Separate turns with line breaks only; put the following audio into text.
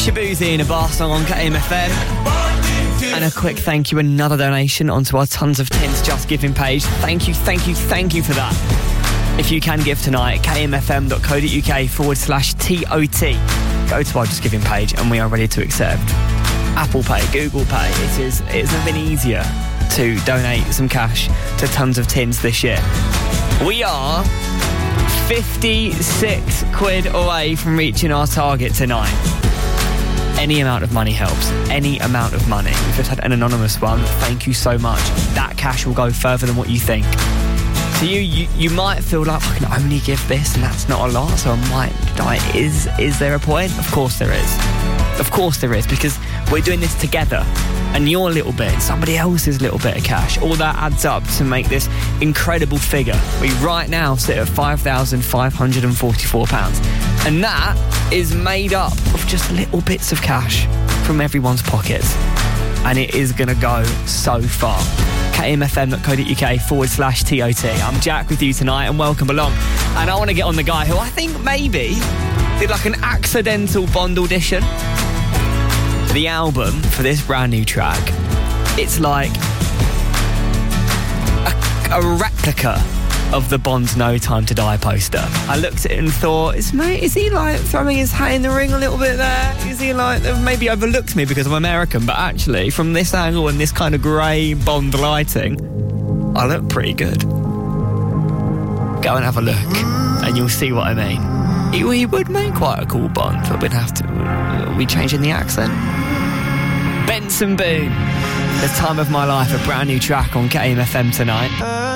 Shabuzi in a bar song on KMFM. And a quick thank you, another donation onto our Tons of Tins Just Giving page. Thank you for that. If you can give tonight, kmfm.co.uk/TOT. Go to our Just Giving page and we are ready to accept Apple Pay, Google Pay. It's never been easier to donate some cash to Tons of Tins this year. We are 56 quid away from reaching our target tonight. Any amount of money helps. Any amount of money. We've just had an anonymous one. Thank you so much. That cash will go further than what you think. So you might feel like, I can only give this and that's not a lot, so I might die. Is there a point? Of course there is. Of course there is, because we're doing this together. And your little bit, somebody else's little bit of cash, all that adds up to make this incredible figure. We right now sit at £5,544. And that is made up of just little bits of cash from everyone's pockets. And it is going to go so far. kmfm.co.uk/TOT. I'm Jack with you tonight and welcome along. And I want to get on the guy who I think maybe did like an accidental Bond audition. The album for this brand new track, it's like a replica of the Bond No Time to Die poster. I looked at it and thought, is he like throwing his hat in the ring a little bit there? Is he like maybe overlooked me because I'm American? But actually, from this angle and this kind of grey Bond lighting, I look pretty good. Go and have a look and you'll see what I mean. He would make quite a cool Bond, but we'd have to... Are we changing the accent? Benson Boone, The Time of My Life, a brand new track on KMFM tonight.